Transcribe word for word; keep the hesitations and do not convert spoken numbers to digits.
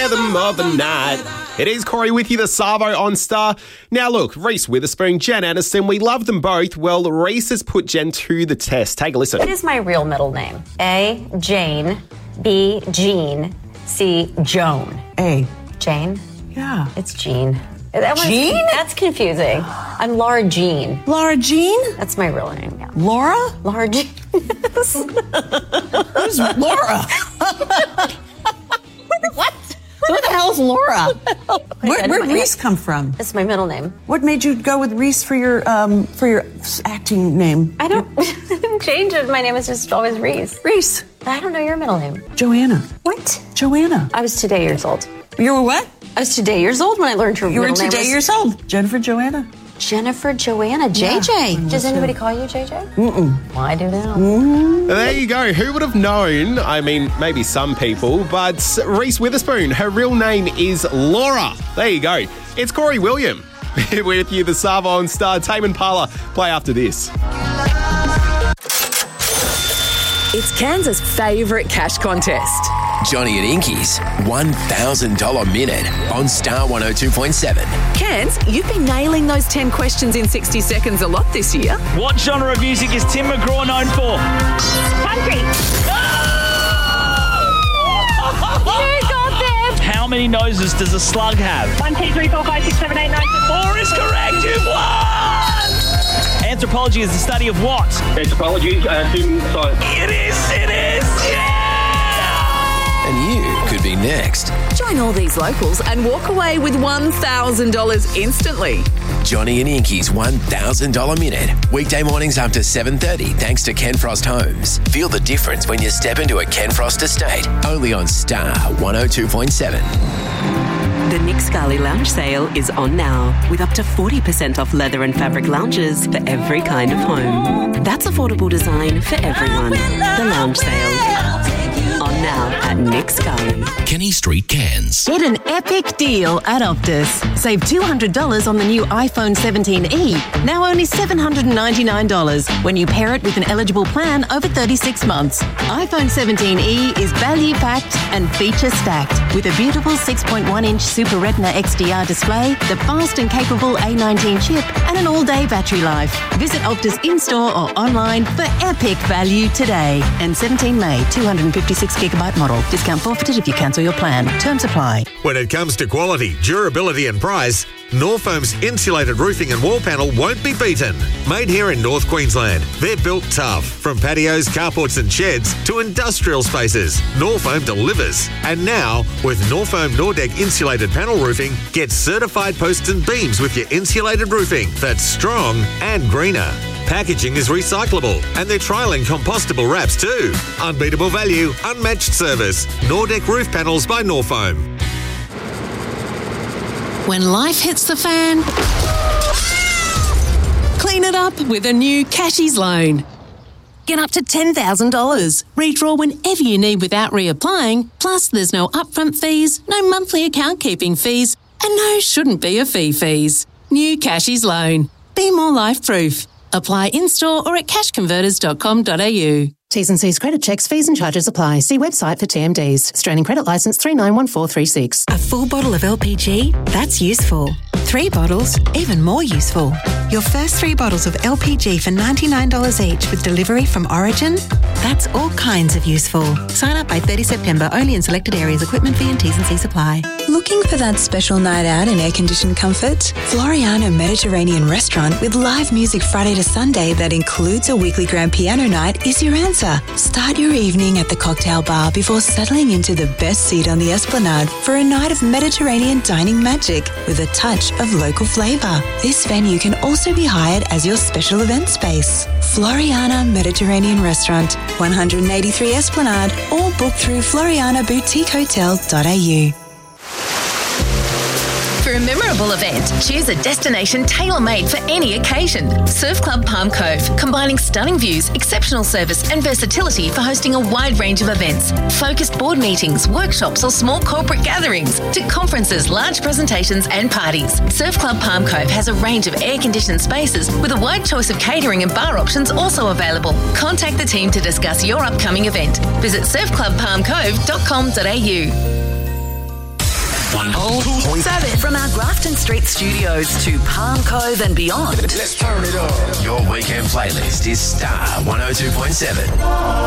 rhythm of the night. It is Corey with you, the Savo on Star. Now look, Reese Witherspoon, Jen Aniston, we love them both. Well, Reese has put Jen to the test. Take a listen. What is my real middle name? A, Jane. B, Jean. C, Joan. A. Jane? Yeah. It's Jean. That was, Jean? That's confusing. I'm Laura Jean. Laura Jean? That's my real name, yeah. Laura? Laura Jean. Who's Laura? What? Who the hell's Laura? Where, God, where'd my- Reese come from? That's my middle name. What made you go with Reese for your um for your acting name? I don't change it. My name is just always Reese. Reese. I don't know your middle name. Joanna. What? Joanna. I was today years old. You were what? I was today years old when I learned your You were middle name today was years old. Jennifer Joanna. Jennifer Joanna. J J. Yeah, Does anybody call you J J? Mm-mm. Well, I do now. There you go. Who would have known? I mean, maybe some people, but Reese Witherspoon, her real name is Laura. There you go. It's Corey William with you, the Savo on Star. Tame Impala play after this. It's Kansas' favourite cash contest. Johnny and Inky's one thousand dollars minute on Star one oh two point seven. Cans, you've been nailing those ten questions in sixty seconds a lot this year. What genre of music is Tim McGraw known for? Country. You got them! How many noses does a slug have? One, two, three, four, five, six, seven, eight, nine, ten. Four is correct, you've won! Anthropology is the study of what? Anthropology, uh, human science. It is, it is, yeah! And you could be next. Join all these locals and walk away with one thousand dollars instantly. Johnny and Inky's one thousand dollars minute. Weekday mornings up to seven thirty thanks to Ken Frost Homes. Feel the difference when you step into a Ken Frost estate. Only on Star one oh two point seven. The Nick Scali Lounge Sale is on now, with up to forty percent off leather and fabric lounges for every kind of home. That's affordable design for everyone. The Lounge Sale. On now at Nick Scali. Kenny Street, Cairns. Get an epic deal at Optus. Save two hundred dollars on the new iPhone seventeen e, now only seven hundred ninety-nine dollars when you pair it with an eligible plan over thirty-six months. iPhone seventeen e is value-packed and feature-stacked with a beautiful six point one inch Super Retina X D R display, the fast and capable A nineteen chip, and an all-day battery life. Visit Optus in-store or online for epic value today. And seventeen May, two hundred fifty-six gigabyte model. Discount forfeited if you cancel your plan. Terms apply. When it comes to quality, durability and price, Norfoam's insulated roofing and wall panel won't be beaten. Made here in North Queensland, they're built tough. From patios, carports and sheds to industrial spaces, Norfoam delivers. And now, with Norfoam Nordeck insulated panel roofing, get certified posts and beams with your insulated roofing that's strong and greener. Packaging is recyclable and they're trialling compostable wraps too. Unbeatable value, unmatched service. Nordeck Roof Panels by Norfoam. When life hits the fan, clean it up with a new Cashies loan. Get up to ten thousand dollars. Redraw whenever you need without reapplying. Plus, there's no upfront fees, no monthly account keeping fees, and no shouldn't be a fee fees. New Cashies loan. Be more life-proof. Apply in-store or at cash converters dot com dot a u. T's and C's credit checks, fees and charges apply. See website for T M Ds. Australian Credit Licence three nine one four three six. A full bottle of L P G? That's useful. Three bottles? Even more useful. Your first three bottles of L P G for ninety-nine dollars each with delivery from Origin? That's all kinds of useful. Sign up by thirtieth September, only in selected areas. Equipment fee and T's and C's apply. Looking for that special night out in air-conditioned comfort? Floriana Mediterranean Restaurant with live music Friday to Sunday that includes a weekly grand piano night is your answer. Start your evening at the cocktail bar before settling into the best seat on the Esplanade for a night of Mediterranean dining magic with a touch of local flavour. This venue can also be hired as your special event space. Floriana Mediterranean Restaurant, one eighty-three Esplanade, or book through floriana boutique hotel dot a u. For a memorable event, choose a destination tailor-made for any occasion. Surf Club Palm Cove, combining stunning views, exceptional service and versatility for hosting a wide range of events. Focused board meetings, workshops or small corporate gatherings to conferences, large presentations and parties. Surf Club Palm Cove has a range of air-conditioned spaces with a wide choice of catering and bar options also available. Contact the team to discuss your upcoming event. Visit surf club palm cove dot com dot a u. one oh two point seven. From our Grafton Street studios to Palm Cove and beyond. Let's turn it up. Your weekend playlist is Star one oh two point seven.